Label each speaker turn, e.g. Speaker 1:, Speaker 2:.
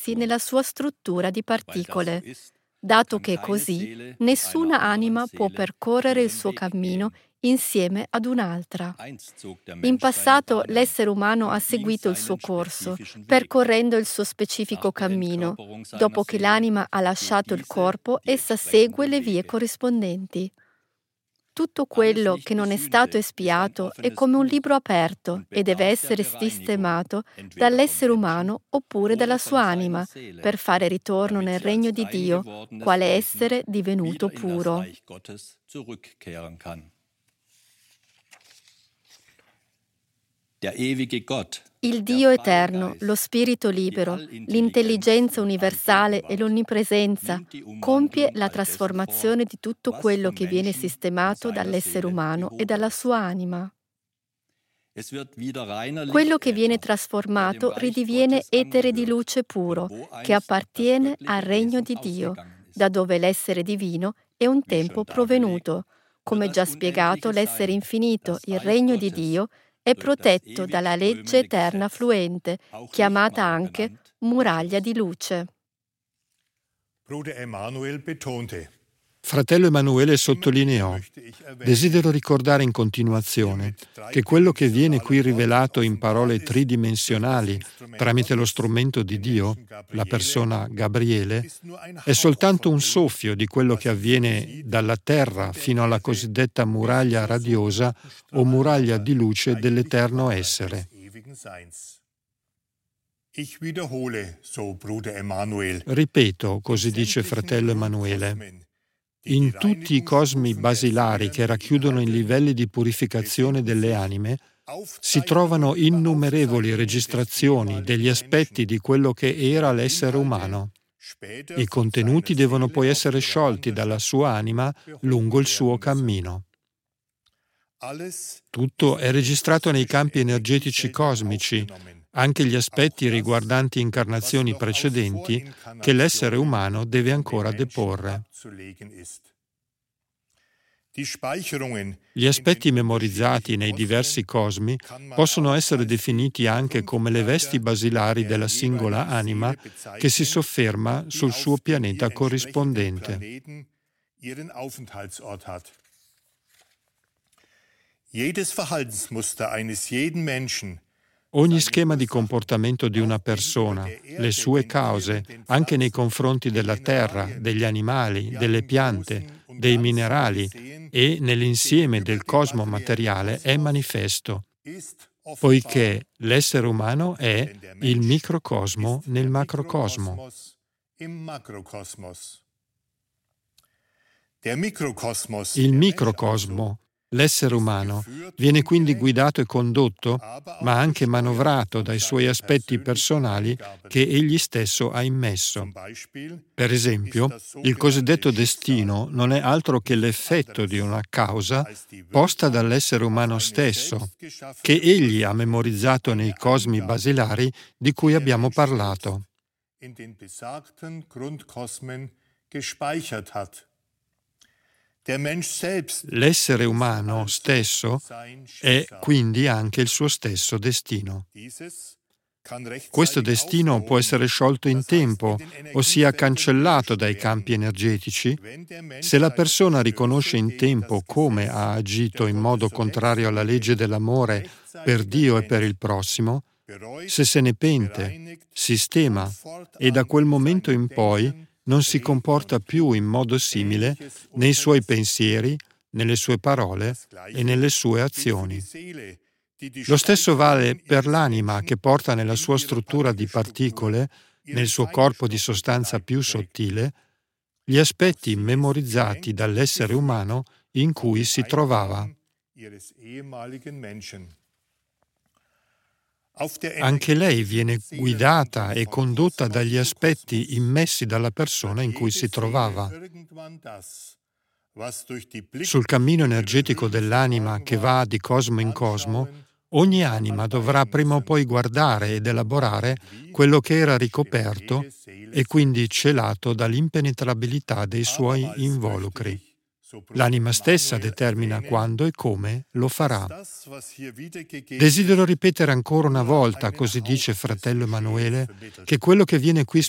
Speaker 1: immersi nella sua struttura di particole, dato che così nessuna anima può percorrere il suo cammino insieme ad un'altra. In passato l'essere umano ha seguito il suo corso, percorrendo il suo specifico cammino. Dopo che l'anima ha lasciato il corpo, essa segue le vie corrispondenti. Tutto quello che non è stato espiato è come un libro aperto e deve essere sistemato dall'essere umano oppure dalla sua anima per fare ritorno nel regno di Dio, quale essere divenuto puro. Il Dio eterno, lo Spirito libero, l'intelligenza universale e l'onnipresenza compie la trasformazione di tutto quello che viene sistemato dall'essere umano e dalla sua anima. Quello che viene trasformato ridiviene etere di luce puro, che appartiene al regno di Dio, da dove l'essere divino è un tempo provenuto. Come già spiegato, l'essere infinito, il regno di Dio, è protetto dalla legge eterna fluente, chiamata anche muraglia di luce.
Speaker 2: Fratello Emanuele sottolineò: desidero ricordare in continuazione che quello che viene qui rivelato in parole tridimensionali tramite lo strumento di Dio, la persona Gabriele, è soltanto un soffio di quello che avviene dalla terra fino alla cosiddetta muraglia radiosa o muraglia di luce dell'eterno essere. Ripeto, così dice fratello Emanuele. In tutti i cosmi basilari che racchiudono i livelli di purificazione delle anime, si trovano innumerevoli registrazioni degli aspetti di quello che era l'essere umano. I contenuti devono poi essere sciolti dalla sua anima lungo il suo cammino. Tutto è registrato nei campi energetici cosmici, anche gli aspetti riguardanti incarnazioni precedenti che l'essere umano deve ancora deporre. Gli aspetti memorizzati nei diversi cosmi possono essere definiti anche come le vesti basilari della singola anima che si sofferma sul suo pianeta corrispondente. Ogni schema di comportamento di una persona, le sue cause, anche nei confronti della terra, degli animali, delle piante, dei minerali e nell'insieme del cosmo materiale è manifesto, poiché l'essere umano è il microcosmo nel macrocosmo. Il microcosmo, l'essere umano, viene quindi guidato e condotto, ma anche manovrato dai suoi aspetti personali che egli stesso ha immesso. Per esempio, il cosiddetto destino non è altro che l'effetto di una causa posta dall'essere umano stesso, che egli ha memorizzato nei cosmi basilari di cui abbiamo parlato. L'essere umano stesso è quindi anche il suo stesso destino. Questo destino può essere sciolto in tempo, ossia cancellato dai campi energetici, se la persona riconosce in tempo come ha agito in modo contrario alla legge dell'amore per Dio e per il prossimo, se se ne pente, sistema e da quel momento in poi non si comporta più in modo simile nei suoi pensieri, nelle sue parole e nelle sue azioni. Lo stesso vale per l'anima che porta nella sua struttura di particole, nel suo corpo di sostanza più sottile, gli aspetti memorizzati dall'essere umano in cui si trovava. Anche lei viene guidata e condotta dagli aspetti immessi dalla persona in cui si trovava. Sul cammino energetico dell'anima che va di cosmo in cosmo, ogni anima dovrà prima o poi guardare ed elaborare quello che era ricoperto e quindi celato dall'impenetrabilità dei suoi involucri. L'anima stessa determina quando e come lo farà. Desidero ripetere ancora una volta, così dice fratello Emanuele, che quello che viene qui